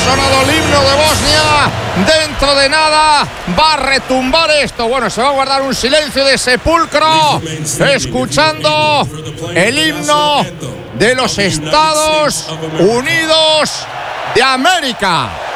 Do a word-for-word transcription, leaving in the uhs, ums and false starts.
sonado el himno de Bosnia. Dentro de nada va a retumbar esto. Bueno, se va a guardar un silencio de sepulcro escuchando el himno de los Estados Unidos de América.